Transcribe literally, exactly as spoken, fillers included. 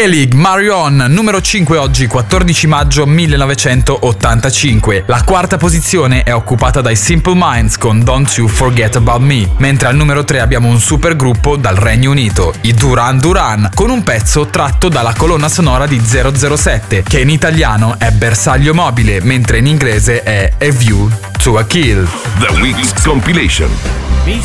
K-League, Marion, numero cinque oggi, quattordici maggio millenovecentottantacinque. La quarta posizione è occupata dai Simple Minds con Don't You Forget About Me, mentre al numero tre abbiamo un supergruppo dal Regno Unito, i Duran Duran, con un pezzo tratto dalla colonna sonora di zero zero sette, che in italiano è Bersaglio Mobile, mentre in inglese è A View to a Kill. The Week's Compilation.